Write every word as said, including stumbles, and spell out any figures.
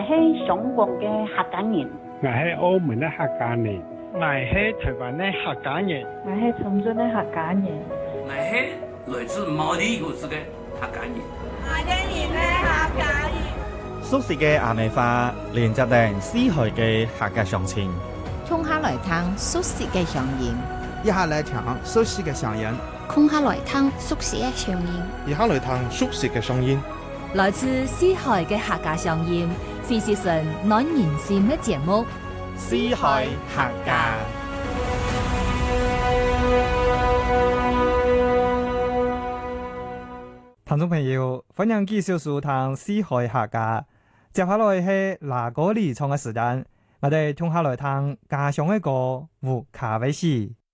係香港嘅客家人， 我係澳門嘅客家人， 我係台灣嘅客家人， 我係深圳嘅客家人， 我係來自毛地古市嘅客家人， 我哋係客家人。 熟悉嘅阿美花，連接定四海嘅客家鄉親。 衝下來聽熟悉嘅聲音， 一下來聽熟悉嘅聲音， 空下來聽熟悉嘅聲音， 一下來聽熟悉嘅聲音。 來自四海嘅客家聲音，飛時神暖人心嘅節目， 四海客家。 聽眾朋友，歡迎繼續收聽四海客家。接下來係哪個離場嘅時間，我哋聽下來聽家鄉一個胡卡威斯。